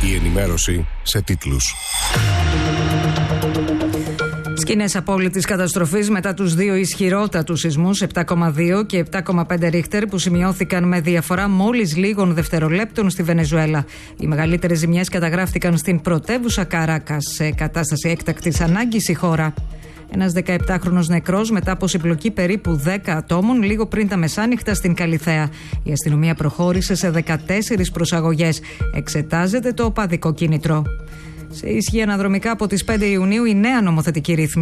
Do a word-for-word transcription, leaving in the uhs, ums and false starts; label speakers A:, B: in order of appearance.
A: Η ενημέρωση σε τίτλους.
B: Σκηνές απόλυτης καταστροφής μετά τους δύο ισχυρότατους σεισμούς επτά κόμμα δύο και επτά κόμμα πέντε ρίχτερ που σημειώθηκαν με διαφορά μόλις λίγων δευτερολέπτων στη Βενεζουέλα. Οι μεγαλύτερες ζημιές καταγράφτηκαν στην πρωτεύουσα Καράκας, σε κατάσταση έκτακτης ανάγκης η χώρα. Ένας δεκαεπτάχρονος νεκρός μετά από συμπλοκή περίπου δέκα ατόμων λίγο πριν τα μεσάνυχτα στην Καλιθέα. Η αστυνομία προχώρησε σε δεκατέσσερις προσαγωγές. Εξετάζεται το οπαδικό κίνητρο. Σε ισχύ αναδρομικά από τις πέντε Ιουνίου η νέα νομοθετική ρύθμιση